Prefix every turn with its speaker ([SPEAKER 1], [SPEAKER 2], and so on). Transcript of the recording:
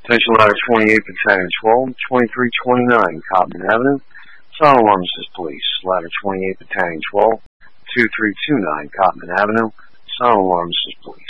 [SPEAKER 1] Attention Ladder 28, Battalion 12, 2329 Cotman Avenue. Silent Alarm Assist Police. Ladder 28, Battalion 12, 2329 Cotman Avenue. Silent Alarm Assist Police.